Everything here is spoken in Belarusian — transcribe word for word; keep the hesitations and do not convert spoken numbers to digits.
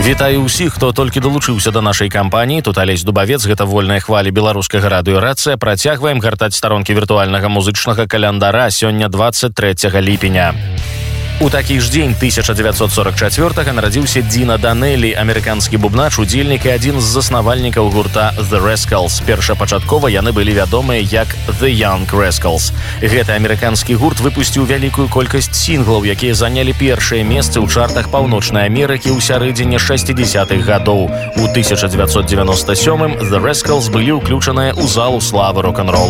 Вітаю ўсіх, хто толькі далучыўся да нашай кампаніі. Тут Алесь Дубавец, гэта вольная хваля беларускага радыёрацыя. Працягваем гартаць старонкі віртуальнага музычнага календара. Сёння двадцать трэцяга ліпеня. У такі ж дзень тысяча дзевяцьсот сорок чацвёртага нарадзіўся Дина Данелі, амерыканскі бубнач, удзельнік і адзін з заснавальнікаў гурта The Rascals. Першапачаткова яны былі вядомыя як The Young Rascals. Гэты амерыканскі гурт выпусціў вялікую колькасць сінглаў, якія занялі першае месцы ў чартах Паўночнай Амерыкі ў сярэдзіне шэсцідзесятых гадоў. У тысяча дзевяцьсот дзевяноста сёмым The Rascals былі ўключаныя ў залу славы рок-н-ролу.